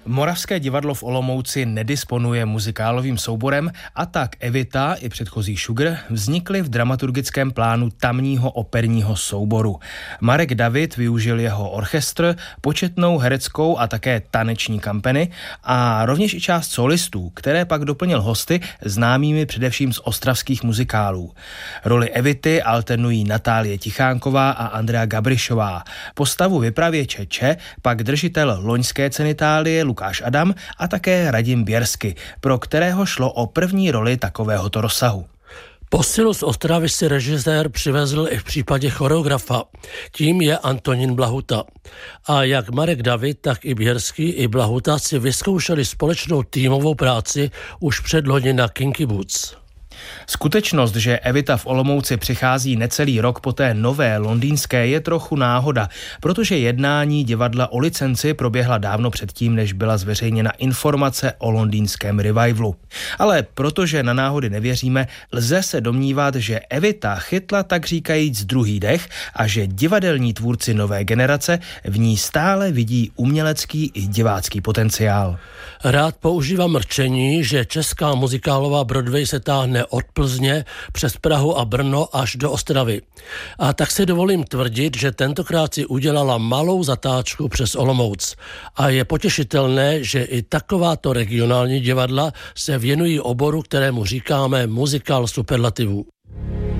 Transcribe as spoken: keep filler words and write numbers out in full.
Moravské divadlo v Olomouci nedisponuje muzikálovým souborem a tak Evita i předchozí Šugr vznikly v dramaturgickém plánu tamního operního souboru. Marek David využil jeho orchestr, početnou hereckou a také taneční kampany a rovněž i část solistů, které pak doplnil hosty známými především z ostravských muzikálů. Roli Evity alternují Natálie Tichánková a Andrea Gabrišová. Postavu vypravěče Če pak držitel loňské ceny Thálie Lukáš Adam a také Radim Běrsky, pro kterého šlo o první roli takovéhoto rozsahu. Posilu z Ostravy si režisér přivezl i v případě choreografa. Tím je Antonín Blahuta. A jak Marek David, tak i Běrský, i Blahuta si vyzkoušeli společnou týmovou práci už předloni na Kinky Boots. Skutečnost, že Evita v Olomouci přichází necelý rok po té nové londýnské, je trochu náhoda, protože jednání divadla o licenci proběhla dávno předtím, než byla zveřejněna informace o londýnském revivalu. Ale protože na náhody nevěříme, lze se domnívat, že Evita chytla tak říkajíc druhý dech a že divadelní tvůrci nové generace v ní stále vidí umělecký i divácký potenciál. Rád používám rčení, že česká muzikálová Broadway se táhne od Plzně přes Prahu a Brno až do Ostravy. A tak si dovolím tvrdit, že tentokrát si udělala malou zatáčku přes Olomouc. A je potěšitelné, že i takováto regionální divadla se věnují oboru, kterému říkáme muzikál superlativů.